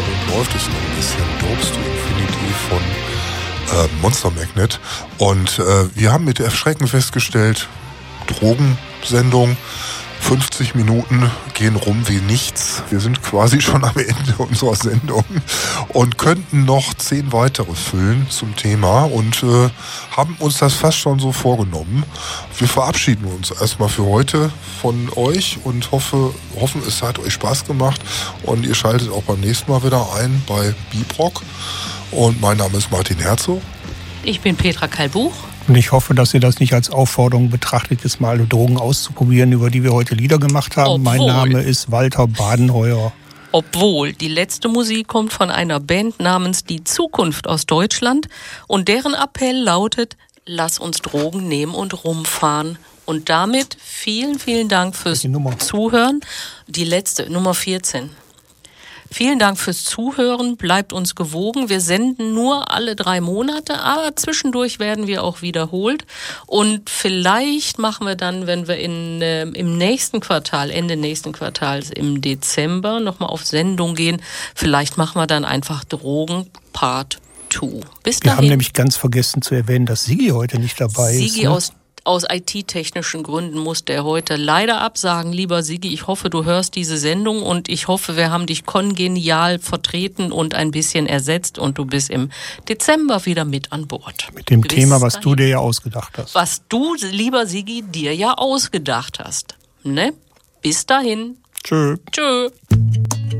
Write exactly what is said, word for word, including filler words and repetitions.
Hintergrund läuft es noch ein bisschen. Dopes to Infinity von äh, Monster Magnet. Und äh, wir haben mit Erschrecken festgestellt, Drogensendung, fünfzig Minuten gehen rum wie nichts. Wir sind quasi schon am Ende unserer Sendung und könnten noch zehn weitere füllen zum Thema und äh, haben uns das fast schon so vorgenommen. Wir verabschieden uns erstmal für heute von euch und hoffe, hoffen, es hat euch Spaß gemacht und ihr schaltet auch beim nächsten Mal wieder ein bei Bebrock. Und mein Name ist Martin Herzog. Ich bin Petra Kalbuch. Und ich hoffe, dass ihr das nicht als Aufforderung betrachtet, jetzt mal alle Drogen auszuprobieren, über die wir heute Lieder gemacht haben. Obwohl, mein Name ist Walter Badenheuer. Obwohl, die letzte Musik kommt von einer Band namens Die Zukunft aus Deutschland und deren Appell lautet, lass uns Drogen nehmen und rumfahren. Und damit vielen, vielen Dank fürs Zuhören. Die letzte, Nummer vierzehn. Vielen Dank fürs Zuhören, bleibt uns gewogen. Wir senden nur alle drei Monate, aber zwischendurch werden wir auch wiederholt. Und vielleicht machen wir dann, wenn wir in, äh, im nächsten Quartal, Ende nächsten Quartals im Dezember nochmal auf Sendung gehen, vielleicht machen wir dann einfach Drogen Part zwei. Bis dahin. Wir haben nämlich ganz vergessen zu erwähnen, dass Sigi heute nicht dabei Sigi ist. Sigi ne? aus Aus I T-technischen Gründen musste er heute leider absagen. Lieber Sigi, ich hoffe, du hörst diese Sendung und ich hoffe, wir haben dich kongenial vertreten und ein bisschen ersetzt und du bist im Dezember wieder mit an Bord. Mit dem Bis Thema, was dahin. du dir ja ausgedacht hast. Was du, lieber Sigi, dir ja ausgedacht hast. Ne? Bis dahin. Tschö. Tschö.